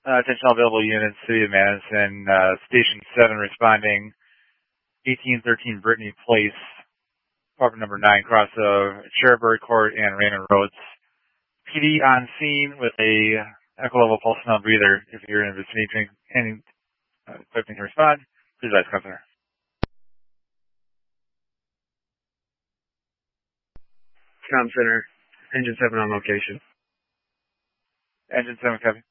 Attention all available units, City of Madison, Station 7 responding, 1813 Brittany Place, apartment number 9, across of Cherbourg Court and Raymond Roads. PD on scene with a echo level pulse now breather. If you're in the vicinity any equipment can respond, please advise customer. Com Center, Engine 7 on location. Engine 7 copy.